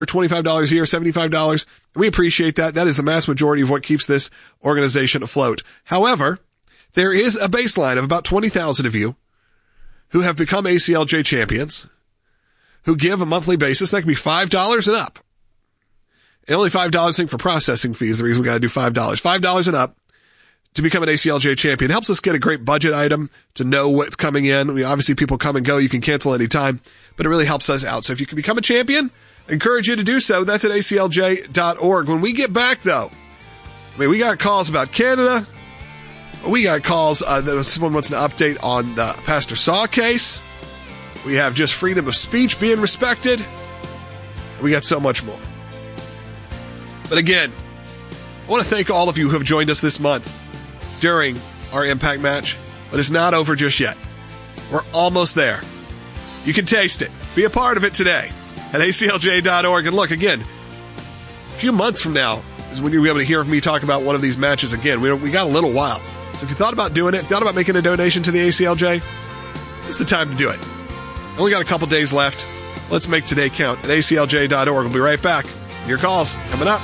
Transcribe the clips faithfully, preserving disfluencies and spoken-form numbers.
twenty-five dollars a year, seventy-five dollars. We appreciate that. That is the mass majority of what keeps this organization afloat. However, there is a baseline of about twenty thousand of you who have become A C L J champions, who give a monthly basis. That can be five dollars and up. And only five dollars I think for processing fees. The reason we got to do five dollars. five dollars and up to become an A C L J champion. It helps us get a great budget item to know what's coming in. I mean, obviously people come and go. You can cancel anytime, but it really helps us out. So if you can become a champion, I encourage you to do so. That's at A C L J dot org. When we get back though, I mean, we got calls about Canada. We got calls. Uh, that someone wants an update on the Pastor Saw case. We have just freedom of speech being respected. We got so much more. But again, I want to thank all of you who have joined us this month during our Impact match, but it's not over just yet. We're almost there. You can taste it. Be a part of it today at A C L J dot org. And look, again, a few months from now is when you'll be able to hear me talk about one of these matches again. We, we got a little while. So if you thought about doing it, if you thought about making a donation to the A C L J, it's the time to do it. Only got a couple days left. Let's make today count at A C L J dot org. We'll be right back. Your calls coming up.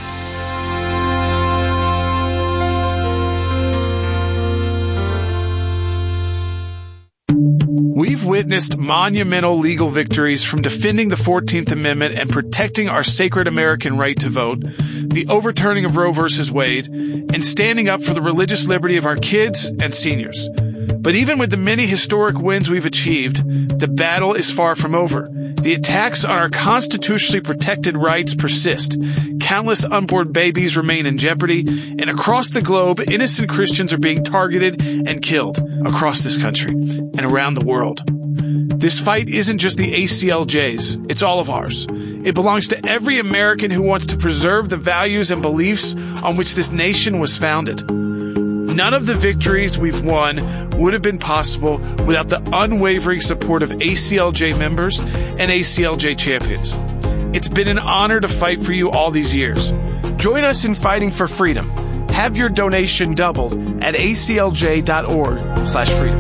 We've witnessed monumental legal victories from defending the fourteenth Amendment and protecting our sacred American right to vote, the overturning of Roe versus Wade, and standing up for the religious liberty of our kids and seniors. But even with the many historic wins we've achieved, the battle is far from over. The attacks on our constitutionally protected rights persist. Countless unborn babies remain in jeopardy, and across the globe, innocent Christians are being targeted and killed across this country and around the world. This fight isn't just the A C L J's, it's all of ours. It belongs to every American who wants to preserve the values and beliefs on which this nation was founded. None of the victories we've won would have been possible without the unwavering support of A C L J members and A C L J champions. It's been an honor to fight for you all these years. Join us in fighting for freedom. Have your donation doubled at A C L J dot org slash freedom.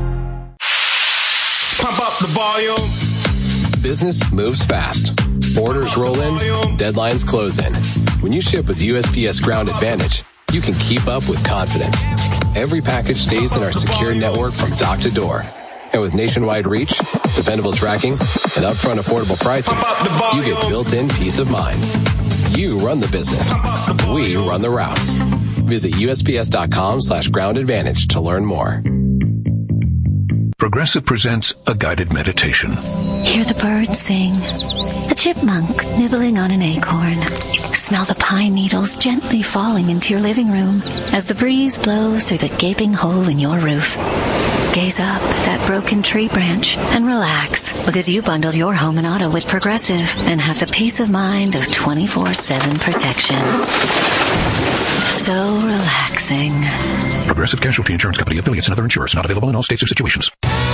Pump up the volume. Business moves fast. Orders roll in, deadlines close in. When you ship with U S P S Ground Advantage, you can keep up with confidence. Every package stays in our secure network from dock to door. And with nationwide reach, dependable tracking, and upfront affordable pricing, you get built-in peace of mind. You run the business. We run the routes. Visit U S P S dot com slash ground advantage to learn more. Progressive presents a guided meditation. Hear the birds sing. A chipmunk nibbling on an acorn. Smell the pine needles gently falling into your living room as the breeze blows through the gaping hole in your roof. Gaze up at that broken tree branch and relax, because you bundle your home and auto with Progressive and have the peace of mind of twenty-four seven protection. So relaxing. Progressive Casualty Insurance Company, affiliates, and other insurers. Not available in all states or situations.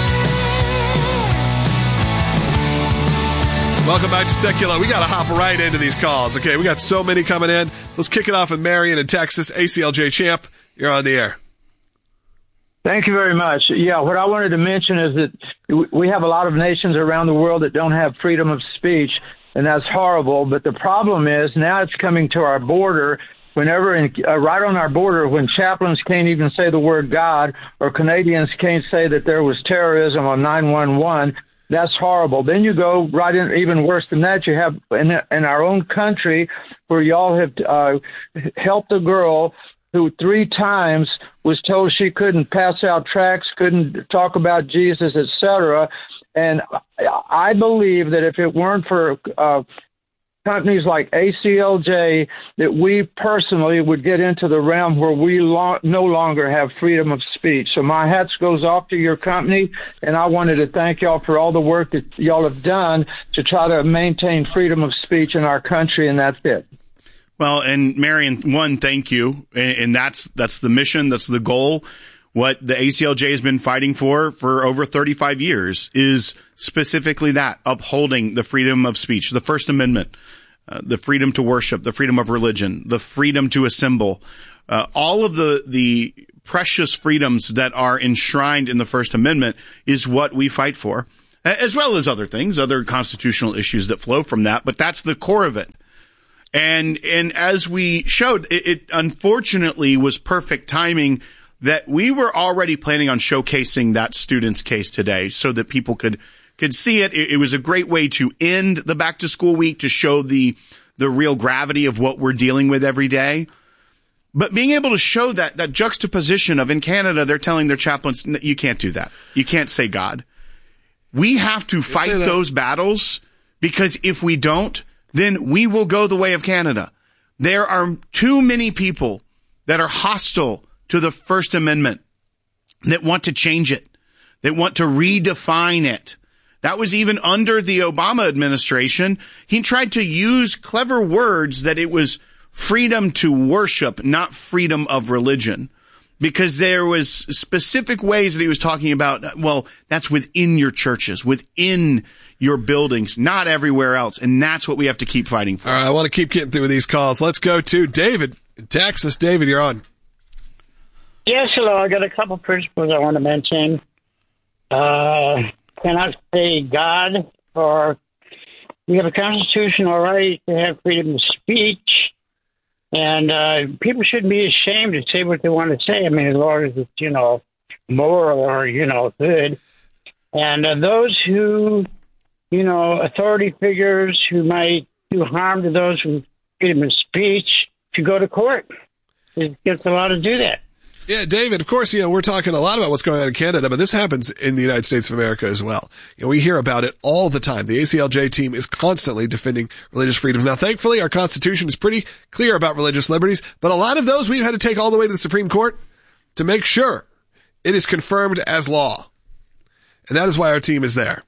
Welcome back to Secular. We got to hop right into these calls. Okay, we got so many coming in. Let's kick it off with Marion in Texas. A C L J champ, you're on the air. Thank you very much. Yeah, what I wanted to mention is that we have a lot of nations around the world that don't have freedom of speech, and that's horrible. But the problem is now it's coming to our border. Whenever, in, uh, right on our border, when chaplains can't even say the word God, or Canadians can't say that there was terrorism on nine one one, that's horrible. Then you go right in, even worse than that. You have in, in our own country where y'all have uh, helped a girl who three times was told she couldn't pass out tracts, couldn't talk about Jesus, et cetera. And I believe that if it weren't for uh, companies like A C L J, that we personally would get into the realm where we lo- no longer have freedom of speech. So my hats goes off to your company, and I wanted to thank y'all for all the work that y'all have done to try to maintain freedom of speech in our country, and that's it. Well, and Marion, one, thank you, and that's that's the mission, that's the goal. What the A C L J has been fighting for for over thirty-five years is specifically that, upholding the freedom of speech, the First Amendment, uh, the freedom to worship, the freedom of religion, the freedom to assemble, uh, all of the the precious freedoms that are enshrined in the First Amendment is what we fight for. as well as other things, other constitutional issues that flow from that. But that's the core of it. And and as we showed, it, it unfortunately was perfect timing that we were already planning on showcasing that student's case today so that people could could see it. It, it was a great way to end the back to school week, to show the the real gravity of what we're dealing with every day. But being able to show that that juxtaposition of in Canada, they're telling their chaplains, you can't do that. You can't say God. We have to fight those battles, because if we don't, then we will go the way of Canada. There are too many people that are hostile to the First Amendment, that want to change it, that want to redefine it. That was even under the Obama administration. He tried to use clever words that it was freedom to worship, not freedom of religion, because there was specific ways that he was talking about, well, that's within your churches, within your buildings, not everywhere else. And that's what we have to keep fighting for. All right, I want to keep getting through these calls. Let's go to David in Texas. David, you're on. Yes, hello. I got a couple principles I want to mention. Uh, cannot say God, or we have a constitutional right to have freedom of speech. And uh, people shouldn't be ashamed to say what they want to say. I mean, as long as it's, you know, moral or, you know, good. And uh, those who, you know, authority figures who might do harm to those with freedom of speech should go to court. It gets allowed to do that. Yeah, David, of course, you know, we're talking a lot about what's going on in Canada, but this happens in the United States of America as well. You know, we hear about it all the time. The A C L J team is constantly defending religious freedoms. Now, thankfully, our Constitution is pretty clear about religious liberties, but a lot of those we've had to take all the way to the Supreme Court to make sure it is confirmed as law. And that is why our team is there.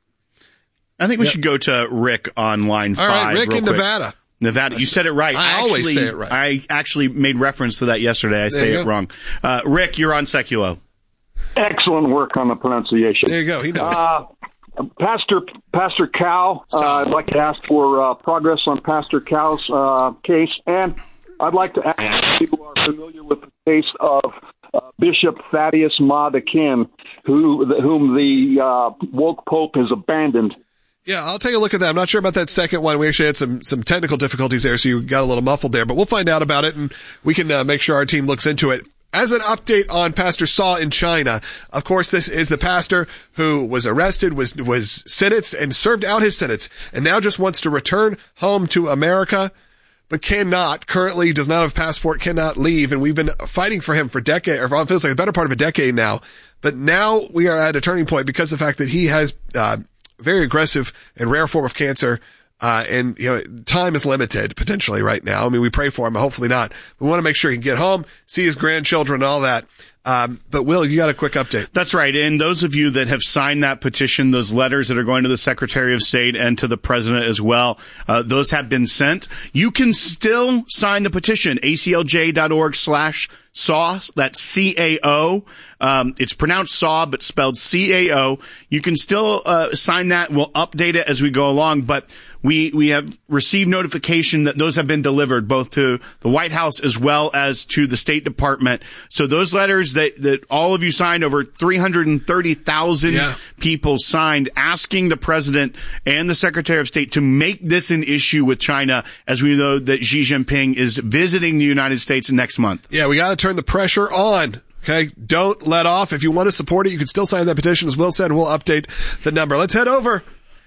I think we yep. should go to Rick on line all five. All right, Rick in quick. Nevada. Nevada, you said it right. I actually, always say it right. I actually made reference to that yesterday. I say it wrong. Uh, Rick, you're on Seculo. Excellent work on the pronunciation. There you go. He knows. Uh, Pastor Pastor Cal, uh, I'd like to ask for uh, progress on Pastor Cal's uh, case, and I'd like to ask people who are familiar with the case of uh, Bishop Thaddeus Madakin, who whom the uh, woke pope has abandoned. Yeah, I'll take a look at that. I'm not sure about that second one. We actually had some, some technical difficulties there, so you got a little muffled there, but we'll find out about it, and we can uh, make sure our team looks into it. As an update on Pastor Saw in China, of course, this is the pastor who was arrested, was, was sentenced, and served out his sentence, and now just wants to return home to America, but cannot, currently does not have a passport, cannot leave, and we've been fighting for him for decade, or it feels like the better part of a decade now, but now we are at a turning point because of the fact that he has, uh, very aggressive and rare form of cancer, uh, and, you know, time is limited potentially right now. I mean, we pray for him, but hopefully not. We want to make sure he can get home, see his grandchildren and all that. Um, but Will, you got a quick update. That's right. And those of you that have signed that petition, those letters that are going to the Secretary of State and to the President as well, uh, those have been sent. You can still sign the petition, A C L J dot org slash SAW. That's C A O. Um, it's pronounced SAW, but spelled C A O. You can still uh, sign that. We'll update it as we go along, but we we have received notification that those have been delivered both to the White House as well as to the State Department. So those letters that, that all of you signed, over three hundred thirty thousand yeah. people signed, asking the President and the Secretary of State to make this an issue with China, as we know that Xi Jinping is visiting the United States next month. Yeah, we got to turn the pressure on. Okay, don't let off. If you want to support it, you can still sign that petition. As Will said, we'll update the number. Let's head over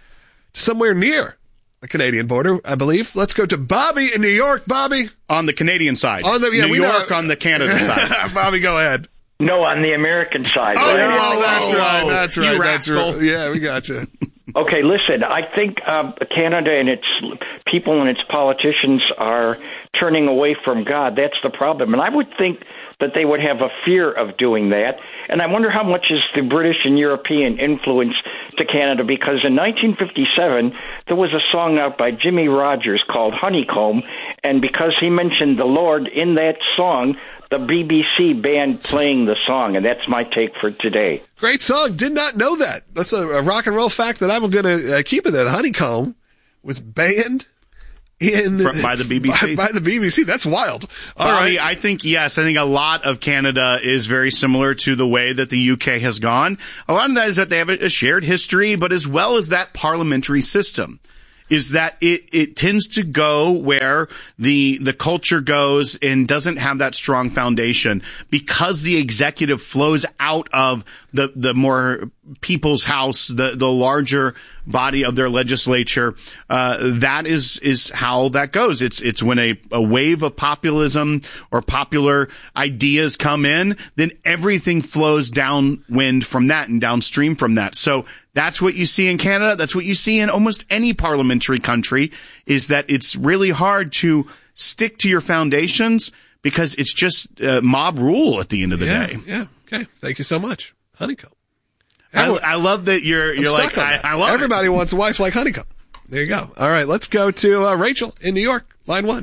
to somewhere near the Canadian border, I believe. Let's go to Bobby in New York. Bobby. On the Canadian side. On the, yeah, New we York know. On the Canada side. Bobby, go ahead. No, on the American side. Oh, right? yeah, that's right. That's right. You That's rascal. right. Yeah, we got you. Okay, listen, I think uh, Canada and its people and its politicians are turning away from God. That's the problem. And I would think that they would have a fear of doing that. And I wonder how much is the British and European influence to Canada, because in nineteen fifty-seven, there was a song out by Jimmy Rogers called Honeycomb, and because he mentioned the Lord in that song, the B B C banned playing the song, and that's my take for today. Great song. Did not know that. That's a, a rock and roll fact that I'm going to uh, keep in there. The Honeycomb was banned in by the B B C. By, by the B B C. That's wild. All Bobby, right. I think, yes, I think a lot of Canada is very similar to the way that the U K has gone. A lot of that is that they have a shared history, but as well as that parliamentary system. Is that it, it tends to go where the, the culture goes and doesn't have that strong foundation because the executive flows out of the, the more people's house, the, the larger body of their legislature. Uh, that is, is how that goes. It's, it's when a, a wave of populism or popular ideas come in, then everything flows downwind from that and downstream from that. So, that's what you see in Canada. That's what you see in almost any parliamentary country, is that it's really hard to stick to your foundations because it's just uh, mob rule at the end of the yeah, day. Yeah. Okay. Thank you so much. Honeycomb. I, I love that you're, you're like, I, I love Everybody it. wants a wife like Honeycomb. There you go. All right. Let's go to uh, Rachel in New York. Line one.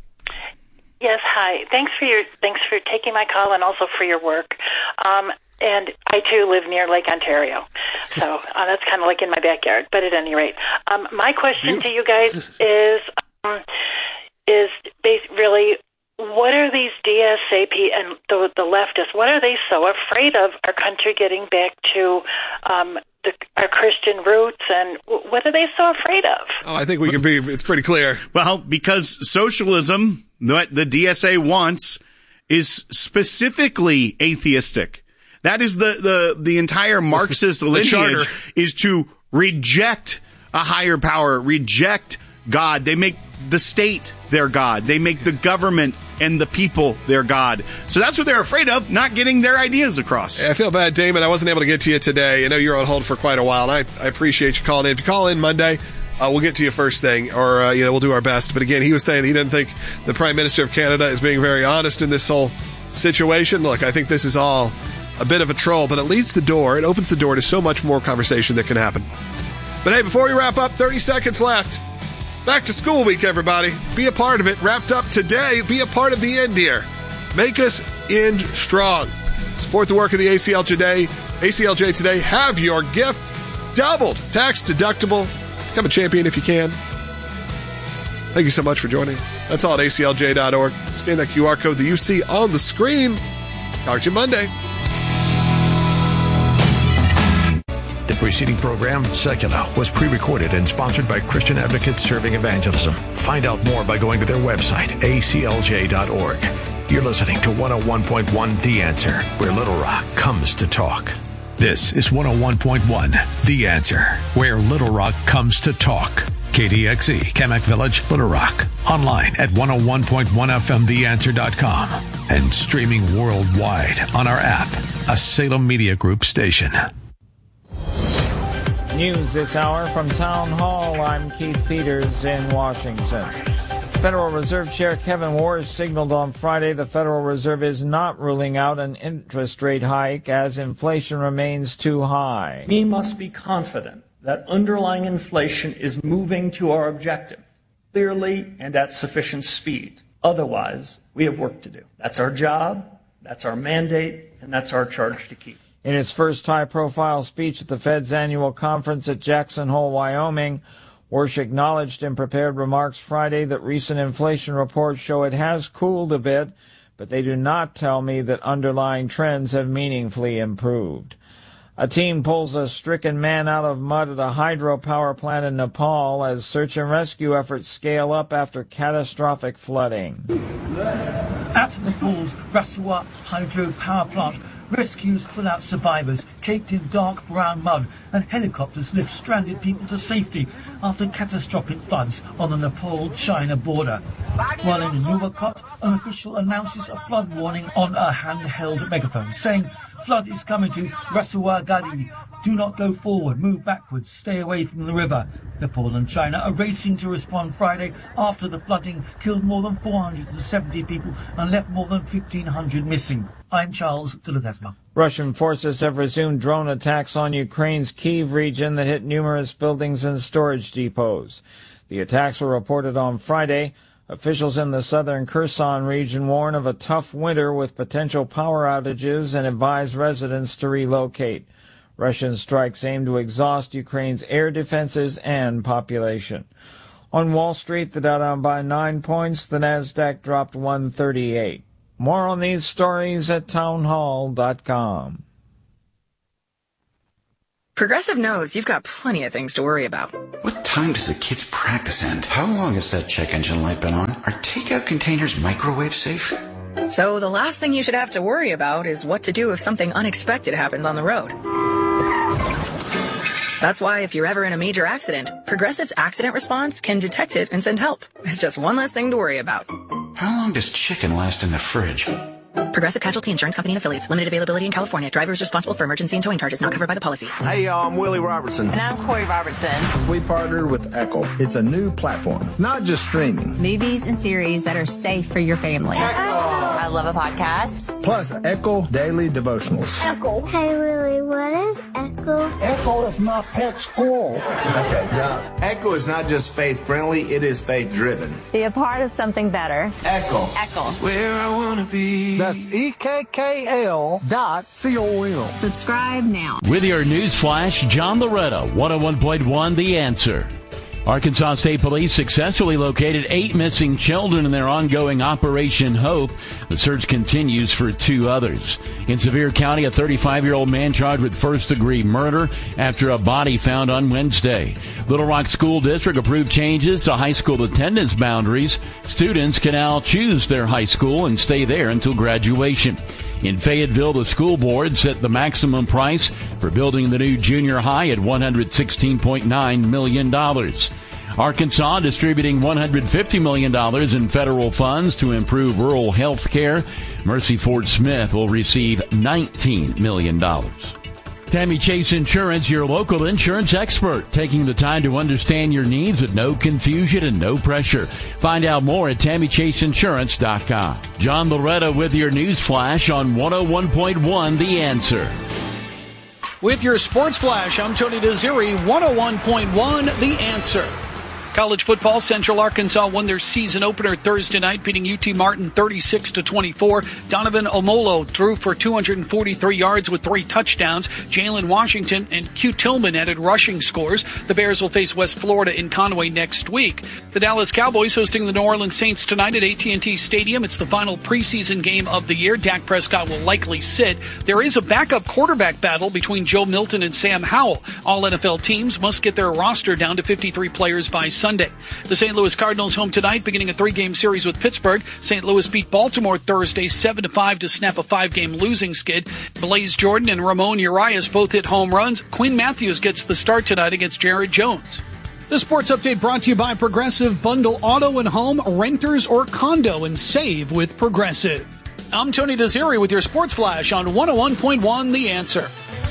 Yes. Hi. Thanks for your, thanks for taking my call and also for your work. Um, And I, too, live near Lake Ontario. So uh, that's kind of like in my backyard. But at any rate, um, my question to you guys is, um, is bas- really, what are these D S A P and the, the leftists, what are they so afraid of our country getting back to um, the, our Christian roots? And what are they so afraid of? Oh, I think we can be, it's pretty clear. Well, because socialism, what the D S A wants, is specifically atheistic. That is the, the, the entire Marxist lineage, is to reject a higher power, reject God. They make the state their God. They make the government and the people their God. So that's what they're afraid of, not getting their ideas across. I feel bad, Damon. I wasn't able to get to you today. I know you're on hold for quite a while, and I, I appreciate you calling in. If you call in Monday, uh, we'll get to you first thing, or, uh, you know, we'll do our best. But again, he was saying he didn't think the Prime Minister of Canada is being very honest in this whole situation. Look, I think this is all a bit of a troll, but it leads the door, it opens the door to so much more conversation that can happen. But hey, before we wrap up, thirty seconds left. Back to school week, everybody. Be a part of it. Wrapped up today. Be a part of the end here. Make us end strong. Support the work of the A C L J today. A C L J today. Have your gift doubled. Tax deductible. Become a champion if you can. Thank you so much for joining us. That's all at A C L J dot org. Scan that Q R code that you see on the screen. Talk to you Monday. The preceding program, Secular, was pre-recorded and sponsored by Christian Advocates Serving Evangelism. Find out more by going to their website, A C L J dot org. You're listening to one oh one point one The Answer, where Little Rock comes to talk. This is one oh one point one The Answer, where Little Rock comes to talk. K D X E, Kamak Village, Little Rock. Online at one oh one point one F M the answer dot com. And streaming worldwide on our app, a Salem Media Group station. News this hour from Town Hall. I'm Keith Peters in Washington. Federal Reserve Chair Kevin Warsh signaled on Friday the Federal Reserve is not ruling out an interest rate hike as inflation remains too high. We must be confident that underlying inflation is moving to our objective clearly and at sufficient speed. Otherwise, we have work to do. That's our job, that's our mandate, and that's our charge to keep. In his first high-profile speech at the Fed's annual conference at Jackson Hole, Wyoming, Warsh acknowledged in prepared remarks Friday that recent inflation reports show it has cooled a bit, but they do not tell me that underlying trends have meaningfully improved. A team pulls a stricken man out of mud at a hydropower plant in Nepal as search and rescue efforts scale up after catastrophic flooding. At Nepal's Rasua hydropower plant, rescues pull out survivors caked in dark brown mud, and helicopters lift stranded people to safety after catastrophic floods on the Nepal-China border. While in Nuwakot, an official announces a flood warning on a handheld megaphone, saying, "Flood is coming to Rasua Gadi. Do not go forward, move backwards, stay away from the river." Nepal and China are racing to respond Friday after the flooding killed more than four hundred seventy people and left more than fifteen hundred missing. I'm Charles de Ledesma. Russian forces have resumed drone attacks on Ukraine's Kyiv region that hit numerous buildings and storage depots. The attacks were reported on Friday. Officials in the southern Kherson region warn of a tough winter with potential power outages and advise residents to relocate. Russian strikes aim to exhaust Ukraine's air defenses and population. On Wall Street, the Dow down by nine points. The Nasdaq dropped one thirty-eight. More on these stories at townhall dot com. Progressive knows you've got plenty of things to worry about. What time does the kids' practice end? How long has that check engine light been on? Are takeout containers microwave safe? So the last thing you should have to worry about is what to do if something unexpected happens on the road. That's why if you're ever in a major accident, Progressive's accident response can detect it and send help. It's just one less thing to worry about. How long does chicken last in the fridge? Progressive Casualty Insurance Company and Affiliates. Limited availability in California. Driver is responsible for emergency and towing charges not covered by the policy. Hey, y'all, I'm Willie Robertson. And I'm Corey Robertson. We partnered with Echo. It's a new platform, not just streaming. Movies and series that are safe for your family. Echo. I love a podcast. Plus, Echo Daily Devotionals. Echo. Hey, Willie, what is Echo? Echo is my pet squirrel. Okay, now, Echo is not just faith-friendly, it is faith-driven. Be a part of something better. Echo. Echo. Where I want to be. That's E K K L dot C O M. Subscribe now. With your news flash, John Loretta, one oh one point one The Answer. Arkansas State Police successfully located eight missing children in their ongoing Operation Hope. The search continues for two others. In Sevier County, a thirty-five-year-old man charged with first-degree murder after a body found on Wednesday. Little Rock School District approved changes to high school attendance boundaries. Students can now choose their high school and stay there until graduation. In Fayetteville, the school board set the maximum price for building the new junior high at one hundred sixteen point nine million dollars. Arkansas distributing one hundred fifty million dollars in federal funds to improve rural health care. Mercy Fort Smith will receive nineteen million dollars. Tammy Chase Insurance, your local insurance expert, taking the time to understand your needs with no confusion and no pressure. Find out more at tammy chase insurance dot com. John Loretta with your news flash on one oh one point one The Answer. With your sports flash, I'm Tony Desiri, one oh one point one The Answer. College football, Central Arkansas won their season opener Thursday night, beating U T Martin thirty-six to twenty-four. Donovan Omolo threw for two hundred forty-three yards with three touchdowns. Jalen Washington and Q Tillman added rushing scores. The Bears will face West Florida in Conway next week. The Dallas Cowboys hosting the New Orleans Saints tonight at A T and T Stadium. It's the final preseason game of the year. Dak Prescott will likely sit. There is a backup quarterback battle between Joe Milton and Sam Howell. All N F L teams must get their roster down to fifty-three players by Sunday. The Saint Louis Cardinals home tonight, beginning a three-game series with Pittsburgh. Saint Louis beat Baltimore Thursday seven to five to snap a five-game losing skid. Blaze Jordan and Ramon Urias both hit home runs. Quinn Matthews gets the start tonight against Jared Jones. The sports update brought to you by Progressive. Bundle auto and home, renters or condo, and save with Progressive. I'm Tony Desiri with your sports flash on one oh one point one The Answer.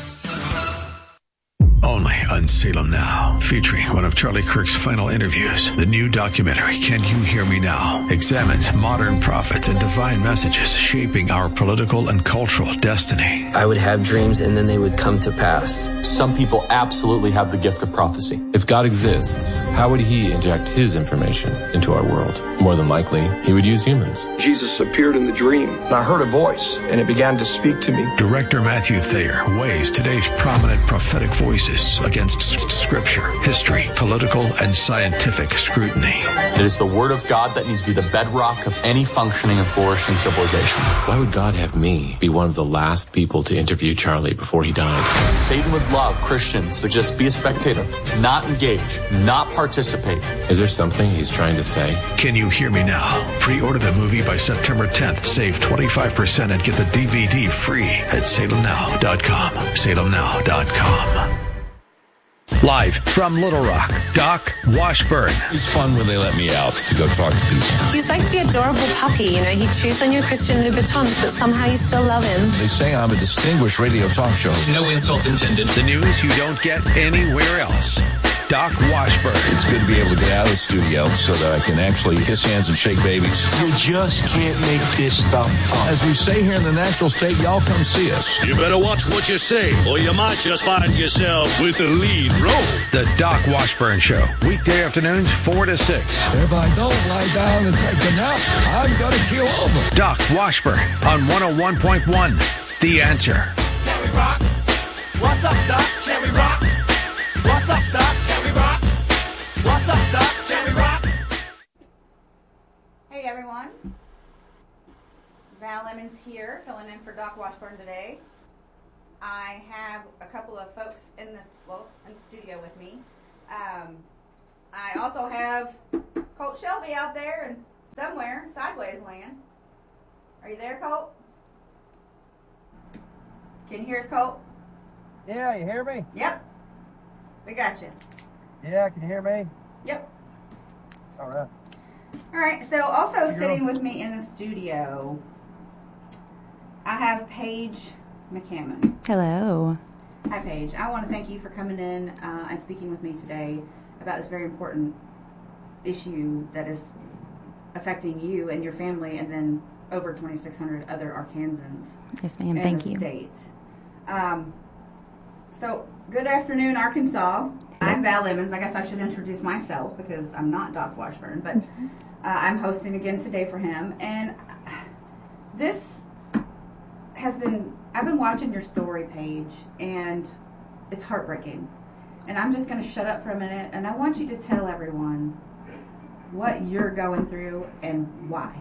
Only on Salem Now, featuring one of Charlie Kirk's final interviews. The new documentary, Can You Hear Me Now?, examines modern prophets and divine messages shaping our political and cultural destiny. I would have dreams and then they would come to pass. Some people absolutely have the gift of prophecy. If God exists, how would he inject his information into our world? More than likely, he would use humans. Jesus appeared in the dream, and I heard a voice, and it began to speak to me. Director Matthew Thayer weighs today's prominent prophetic voices against scripture, history, political, and scientific scrutiny. It is the word of God that needs to be the bedrock of any functioning and flourishing civilization. Why would God have me be one of the last people to interview Charlie before he died? Satan would love Christians to just be a spectator, not engage, not participate. Is there something he's trying to say? Can You Hear Me Now? Pre-order the movie by September tenth. Save twenty-five percent and get the D V D free at salem now dot com. salem now dot com. Live from Little Rock, Doc Washburn. It's fun when they let me out to go talk to people. He's like the adorable puppy, you know. He chews on your Christian Louboutins, but somehow you still love him. They say I'm a distinguished radio talk show. No insult intended. The news you don't get anywhere else. Doc Washburn. It's good to be able to get out of the studio so that I can actually kiss hands and shake babies. You just can't make this stuff up. As we say here in the natural state, y'all come see us. You better watch what you say, or you might just find yourself with the lead role. The Doc Washburn Show. Weekday afternoons, four to six. If I don't lie down and take a nap, I'm going to keel over. Doc Washburn on one oh one point one. The Answer. Can we rock? What's up, Doc? Can we rock? What's up, Doc? Can we rock? What's up, Doc? Can we rock? Hey everyone, Val Lemons here, filling in for Doc Washburn today. I have a couple of folks in this, well, in the studio with me. Um, I also have Colt Shelby out there and somewhere, sideways land. Are you there, Colt? Can you hear us, Colt? Yeah, you hear me? Yep. We got you. Yeah, can you hear me? Yep. All right. All right, so also sitting with me in the studio, I have Paige McCammon. Hello. Hi, Paige. I want to thank you for coming in uh, and speaking with me today about this very important issue that is affecting you and your family and then over twenty-six hundred other Arkansans. Yes, ma'am. In Thank the you. State. Um, so, good afternoon, Arkansas. I'm Val Lemons. I guess I should introduce myself because I'm not Doc Washburn, but uh, I'm hosting again today for him. And this has been, I've been watching your story, Paige, and it's heartbreaking. And I'm just going to shut up for a minute, and I want you to tell everyone what you're going through and why.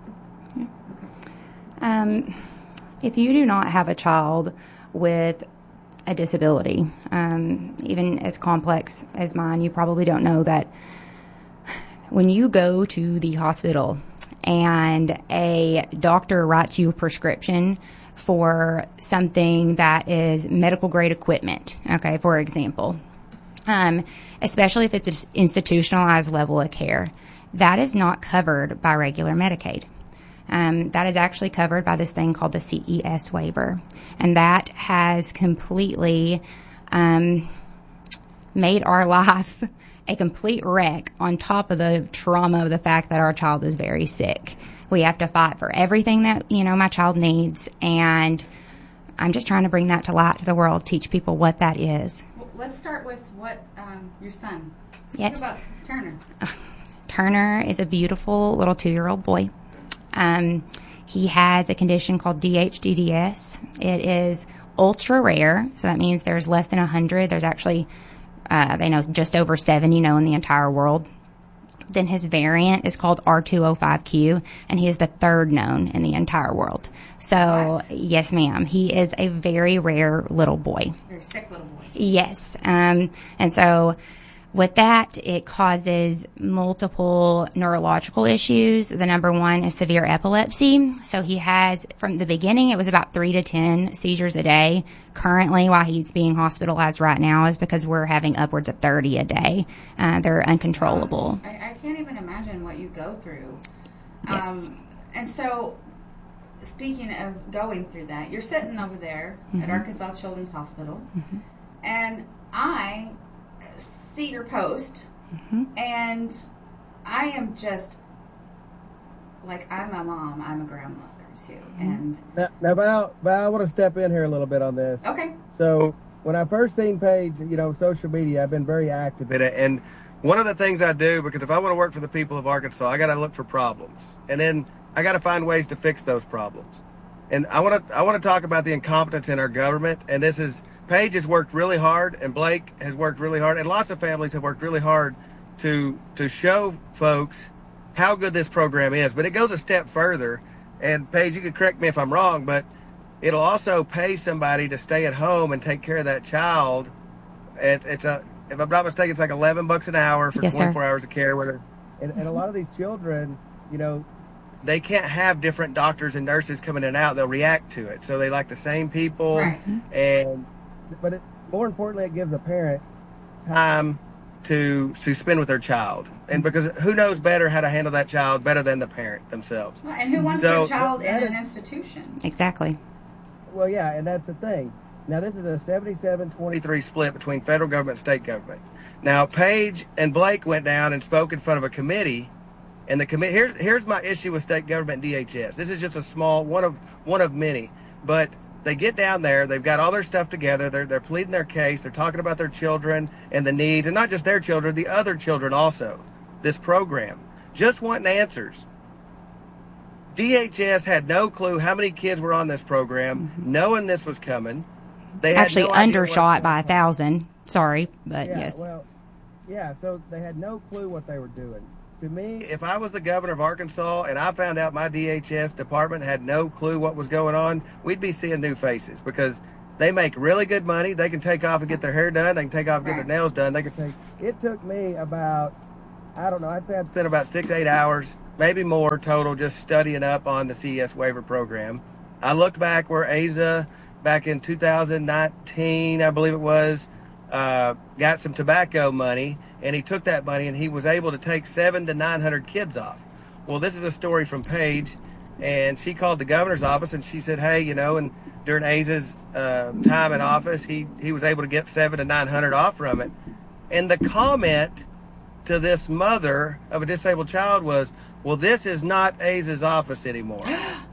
Um, if you do not have a child with a disability, um, even as complex as mine, you probably don't know that when you go to the hospital and a doctor writes you a prescription for something that is medical grade equipment, okay, for example, um, especially if it's an institutionalized level of care, that is not covered by regular Medicaid. Um, that is actually covered by this thing called the C E S waiver. And that has completely um, made our life a complete wreck on top of the trauma of the fact that our child is very sick. We have to fight for everything that, you know, my child needs. And I'm just trying to bring that to light to the world, teach people what that is. Well, let's start with what um, your son. Yes. What about Turner? Turner is a beautiful little two-year-old boy. Um, he has a condition called D H D D S. It is ultra rare, so that means there's less than one hundred. There's actually, uh, they know just over seventy known in the entire world. Then his variant is called R two oh five Q, and he is the third known in the entire world. So, nice. Yes, ma'am, he is a very rare little boy. Very sick little boy. Yes, um, and so with that, it causes multiple neurological issues. The number one is severe epilepsy. So he has, from the beginning, it was about three to ten seizures a day. Currently, why he's being hospitalized right now is because we're having upwards of thirty a day. Uh, they're uncontrollable. I, I can't even imagine what you go through. Yes. Um, and so, speaking of going through that, you're sitting over there mm-hmm. at Arkansas Children's Hospital, mm-hmm. and I see your post, mm-hmm. and I am just like, I'm a mom, I'm a grandmother too, and now, now Val, Val, I want to step in here a little bit on this. Okay. So when I first seen Paige, you know, social media, I've been very active in it, and one of the things I do, because if I want to work for the people of Arkansas, I got to look for problems, and then I got to find ways to fix those problems. And I want to I want to talk about the incompetence in our government, and this is. Paige has worked really hard, and Blake has worked really hard, and lots of families have worked really hard to to show folks how good this program is. But it goes a step further, and Paige, you can correct me if I'm wrong, but it'll also pay somebody to stay at home and take care of that child. It, it's a, if I'm not mistaken, it's like eleven bucks an hour for yes, twenty-four sir. hours of care. Whether, and, and a lot of these children, you know, they can't have different doctors and nurses coming in and out. They'll react to it, so they like the same people, right. and. But it, more importantly, it gives a parent time to to spend with their child, and because who knows better how to handle that child better than the parent themselves? Well, and who wants so, their child in is, an institution? Exactly. Well, yeah, and that's the thing. Now, this is a seventy-seven twenty-three split between federal government and state government. Now, Paige and Blake went down and spoke in front of a committee, and the committee. Here's here's my issue with state government and D H S. This is just a small one of one of many, but. They get down there, they've got all their stuff together, they're they're pleading their case, they're talking about their children and the needs, and not just their children, the other children also, this program. Just wanting answers. D H S had no clue how many kids were on this program, mm-hmm. knowing this was coming. They Actually had no undershot by a thousand, sorry, but yeah, yes. Well, yeah, so they had no clue what they were doing. To me, if I was the governor of Arkansas and I found out my D H S department had no clue what was going on, we'd be seeing new faces because they make really good money. They can take off and get their hair done. They can take off and get their nails done. They can take. It took me about, I don't know, I'd say I'd spent about six, eight hours, maybe more total, just studying up on the C E S waiver program. I looked back where Asa, back in two thousand nineteen, I believe it was, uh, got some tobacco money. And he took that money and he was able to take seven to nine hundred kids off. Well, this is a story from Paige, and she called the governor's office and she said, hey, you know, and during Asa's uh, time in office, he, he was able to get seven to nine hundred off from it. And the comment to this mother of a disabled child was, well, this is not Asa's office anymore.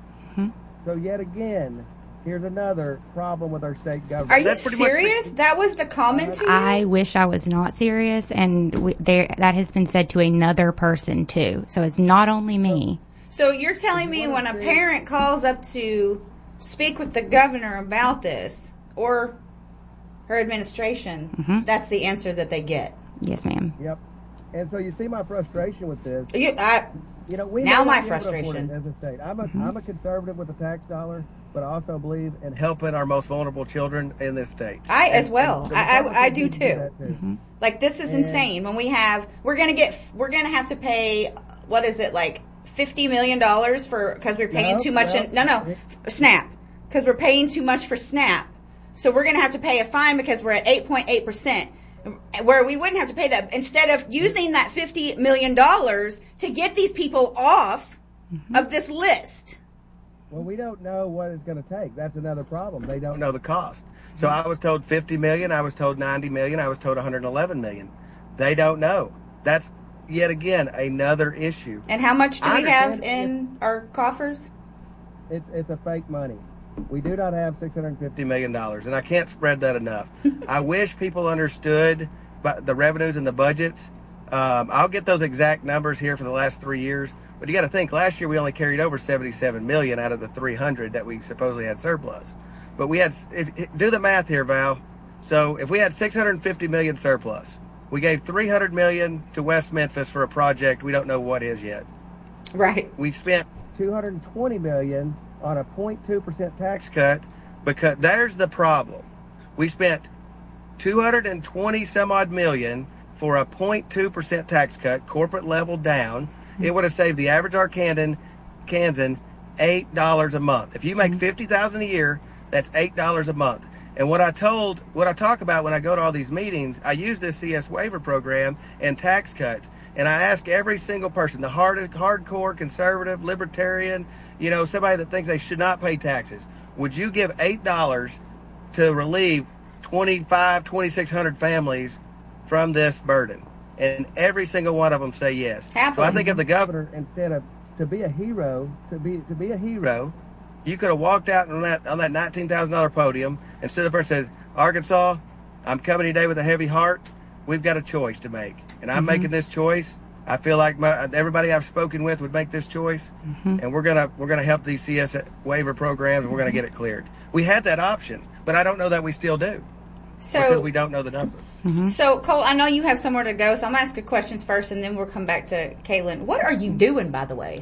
So yet again, here's another problem with our state government. Are you serious? That was the comment to you? I wish I was not serious, and we, there that has been said to another person too. So it's not only me. So you're telling me when a parent calls up to speak with the governor about this or her administration, Mm-hmm. that's the answer that they get? Yes, ma'am. Yep. And so you see my frustration with this. You, I, you know, we now my may not be able to afford frustration. it as a state. I'm a, I'm a conservative with the tax dollar, but I also believe in helping our most vulnerable children in this state. I as And- well. and I, I, I do Republicans too. that too. Like this is And- insane. When we have, we're gonna get, we're gonna have to pay. What is it like? Fifty million dollars for because we're paying No, too much. no. in No, no, SNAP because we're paying too much for SNAP. So we're gonna have to pay a fine because we're at eight point eight percent. Where we wouldn't have to pay that instead of using that fifty million dollars to get these people off of this list. Well, we don't know what it's going to take. That's another problem. They don't know the cost. So I was told fifty million, I was told ninety million, I was told one hundred eleven million. They don't know. That's yet again another issue. And how much do I we have understand in our coffers? It's it's a fake money. We do not have six hundred fifty million dollars, and I can't spread that enough. I wish people understood but the revenues and the budgets. Um, I'll get those exact numbers here for the last three years. But you got to think, last year we only carried over seventy-seven million out of the three hundred that we supposedly had surplus. But we had, if, do the math here, Val. So if we had six hundred fifty million surplus, we gave three hundred million to West Memphis for a project we don't know what is yet. Right. We spent two hundred twenty million on a zero point two percent tax cut because there's the problem. We spent two hundred twenty some odd million for a zero point two percent tax cut, corporate level down. It would have saved the average Arkansan Kansan eight dollars a month. If you make fifty thousand dollars a year, that's eight dollars a month. And what I told, what I talk about when I go to all these meetings, I use this C S waiver program and tax cuts. And I ask every single person, the hard, hardcore conservative, libertarian, you know, somebody that thinks they should not pay taxes, would you give eight dollars to relieve twenty-five, twenty-six hundred families from this burden? And every single one of them say yes. Happily. So I think if the governor, instead of to be a hero, to be to be a hero, you could have walked out on that on that nineteen thousand dollar podium and stood up there and said, Arkansas, I'm coming today with a heavy heart. We've got a choice to make, and I'm Mm-hmm. making this choice. I feel like my, everybody I've spoken with would make this choice, Mm-hmm. and we're gonna we're gonna help these C S waiver programs, and we're gonna get it cleared. We had that option, but I don't know that we still do So because we don't know the number. So, Cole, I know you have somewhere to go, so I'm going to ask you questions first, and then we'll come back to Caitlin. What are you doing, by the way?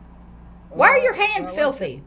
Why are your hands filthy?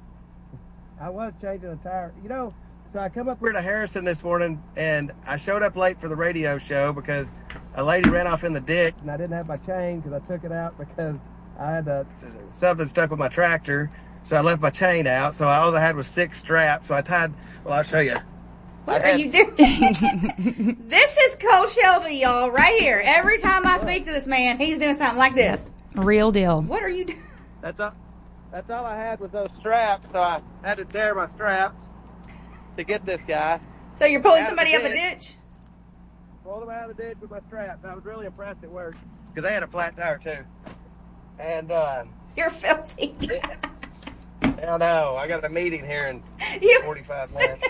I was changing a tire. You know, so I come up here to Harrison this morning, and I showed up late for the radio show because a lady ran off in the ditch, and I didn't have my chain because I took it out because I had uh, something stuck with my tractor, so I left my chain out. So all I had was six straps, so I tied, well, I'll show you. What are you doing? This is Cole Shelby, y'all, right here. Every time I speak to this man, he's doing something like this. Real deal. What are you doing? That's all. That's all I had was those straps, so I had to tear my straps to get this guy. So you're pulling Out of somebody the up a ditch. ditch? Pulled him out of the ditch with my straps. I was really impressed it worked because they had a flat tire too. And uh, You're filthy. hell no, I got a meeting here in You- forty-five minutes.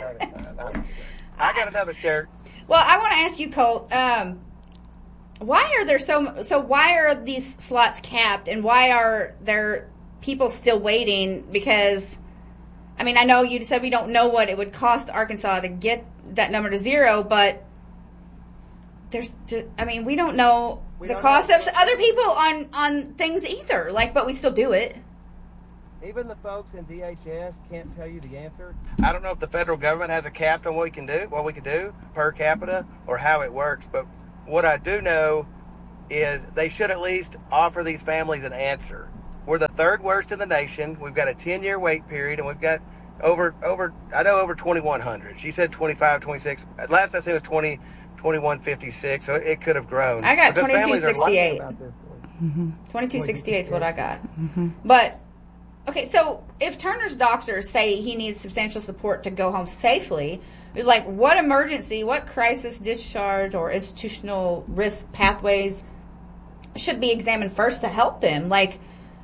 I got another shirt. Well, I want to ask you, Cole. Um, why are there so so? Why are these slots capped, and why are there people still waiting? Because, I mean, I know you said we don't know what it would cost Arkansas to get that number to zero, but there's, I mean, we don't know the cost of other people on, on things either. Like, but we still do it. Even the folks in D H S can't tell you the answer. I don't know if the federal government has a cap on what we can do, what we can do per capita, or how it works. But what I do know is they should at least offer these families an answer. We're the third worst in the nation. We've got a ten-year wait period, and we've got over over. I know over twenty-one hundred. She said twenty-five, twenty-six. Last I seen was twenty, twenty-one fifty-six. So it could have grown. I got Because twenty-two families are lying sixty-eight. about this. Mm-hmm. twenty-two sixty-eight is what I got. Mm-hmm. But, okay, so if Turner's doctors say he needs substantial support to go home safely, like what emergency, what crisis, discharge, or institutional risk pathways should be examined first to help them? Like,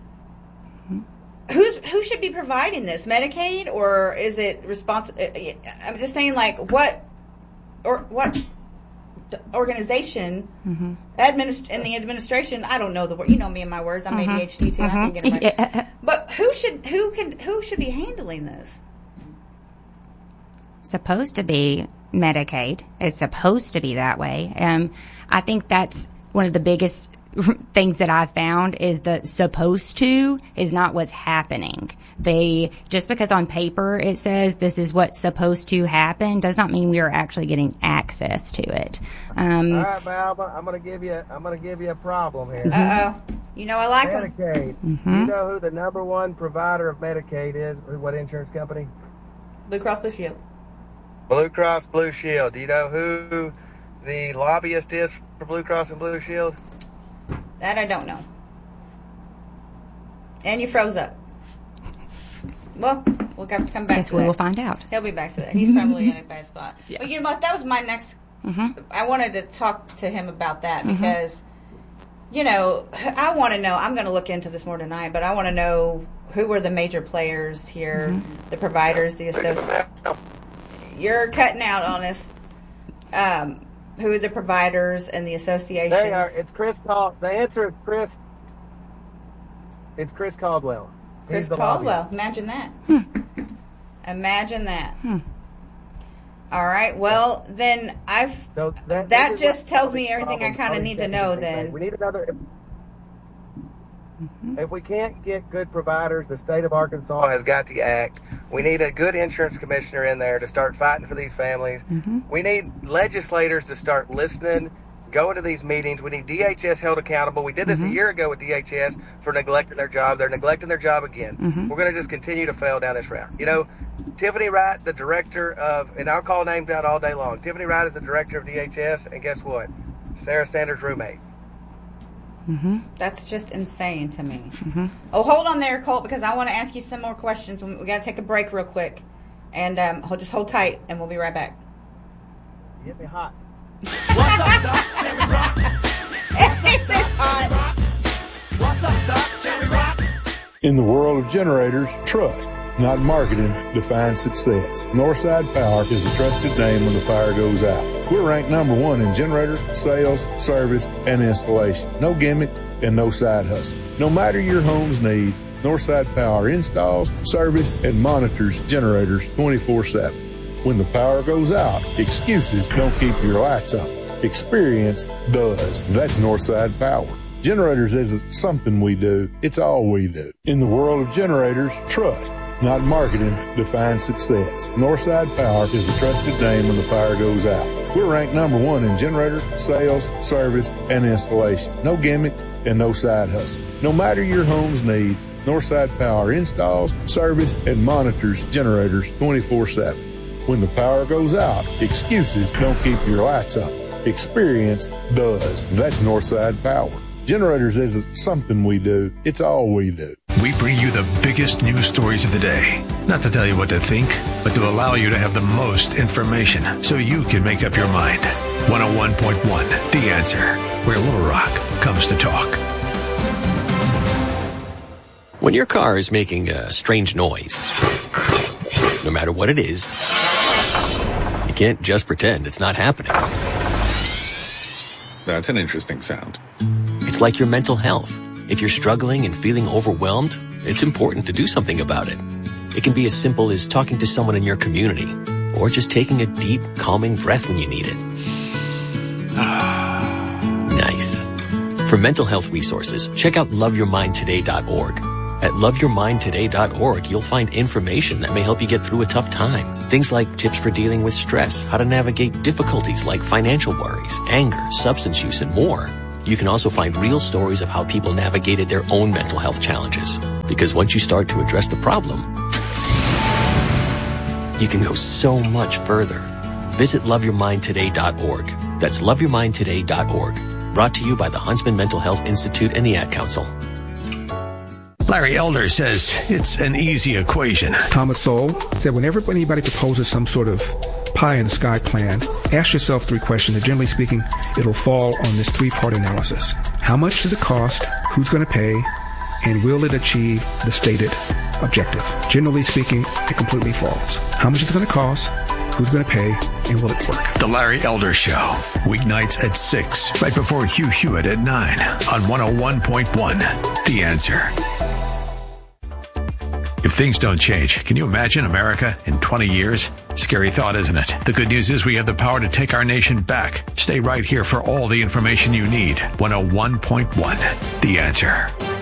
who's who should be providing this? Medicaid, or is it responsible? I'm just saying, like, what or what organization Mm-hmm. administ- in the administration? I don't know the word. You know me and my words. I'm Mhm. A D H D too. Mhm. I can't get it right. Yeah. But who should who can who should be handling this? Supposed to be Medicaid. It's supposed to be that way. Um, I think that's one of the biggest things that I've found is the supposed to is not what's happening. They, just because on paper it says this is what's supposed to happen does not mean we are actually getting access to it. Um, All right, Balba, I'm going to give you. I'm going to give you a problem here. Uh oh. You know I like them. Medicaid. Mm-hmm. You know who the number one provider of Medicaid is? What insurance company? Blue Cross Blue Shield. Blue Cross Blue Shield. Do you know who the lobbyist is for Blue Cross and Blue Shield? That I don't know. And you froze up. Well, we'll have to come back Guess to we that. will find out. He'll be back to that. He's probably in a bad spot. Yeah. But you know what? That was my next. Mm-hmm. I wanted to talk to him about that Mhm. because, you know, I want to know. I'm going to look into this more tonight, but I want to know who were the major players here, Mm-hmm. the providers, the associates. You're cutting out on us. Um, who are the providers and the associations? They are. It's Chris Cal. The answer is Chris. It's Chris Caldwell. Chris He's the Caldwell. lobbyist. Imagine that. Hmm. Imagine that. Hmm. All right. Well, then I've So that, this is just what- tells me everything I problem- kind of need to know. Then we need another. If, Mm-hmm. if we can't get good providers, the state of Arkansas has got to act. We need a good insurance commissioner in there to start fighting for these families. Mm-hmm. We need legislators to start listening, going to these meetings. We need D H S held accountable. We did this Mhm. a year ago with D H S for neglecting their job. They're neglecting their job again. Mhm. We're going to just continue to fail down this route. You know, Tiffany Wright, the director of, and I'll call names out all day long. Tiffany Wright is the director of D H S, and guess what? Sarah Sanders' roommate. Mm-hmm. that's just insane to me. Mm-hmm. Oh, hold on there, Colt, because I want to ask you some more questions. We got to take a break real quick, and um, hold, just hold tight, and we'll be right back. You get me hot. What's up, Doc? Can we rock? It's hot. What's up, Doc? Can we rock? In the world of generators, trust, not marketing, defines success. Northside Power is a trusted name when the fire goes out. We're ranked number one in generator, sales, service, and installation. No gimmicks and no side hustle. No matter your home's needs, Northside Power installs, service, and monitors generators twenty-four seven. When the power goes out, excuses don't keep your lights on. Experience does. That's Northside Power. Generators isn't something we do, it's all we do. In the world of generators, trust, not marketing, defines success. Northside Power is a trusted name when the fire goes out. We're ranked number one in generator, sales, service, and installation. No gimmicks and no side hustle. No matter your home's needs, Northside Power installs, service, and monitors generators twenty-four seven. When the power goes out, excuses don't keep your lights on. Experience does. That's Northside Power. Generators isn't something we do, it's all we do. We bring you the biggest news stories of the day. Not to tell you what to think, but to allow you to have the most information so you can make up your mind. one oh one point one, The Answer, where Little Rock comes to talk. When your car is making a strange noise, no matter what it is, you can't just pretend it's not happening. That's an interesting sound. It's like your mental health. If you're struggling and feeling overwhelmed, it's important to do something about it. It can be as simple as talking to someone in your community, or just taking a deep, calming breath when you need it. Nice. For mental health resources, check out love your mind today dot org. At love your mind today dot org, you'll find information that may help you get through a tough time. Things like tips for dealing with stress, how to navigate difficulties like financial worries, anger, substance use, and more. You can also find real stories of how people navigated their own mental health challenges. Because once you start to address the problem, you can go so much further. Visit love your mind today dot org. That's love your mind today dot org. Brought to you by the Huntsman Mental Health Institute and the Ad Council. Larry Elder says it's an easy equation. Thomas Sowell said whenever anybody proposes some sort of pie in the sky plan, ask yourself three questions. And generally speaking, it'll fall on this three-part analysis. How much does it cost? Who's going to pay? And will it achieve the stated objective? Generally speaking, it completely falls. How much is it going to cost? Who's going to pay? And will it work? The Larry Elder Show, weeknights at six, right before Hugh Hewitt at nine on one oh one point one. The Answer. If things don't change, can you imagine America in twenty years? Scary thought, isn't it? The good news is we have the power to take our nation back. Stay right here for all the information you need. one oh one point one, The Answer.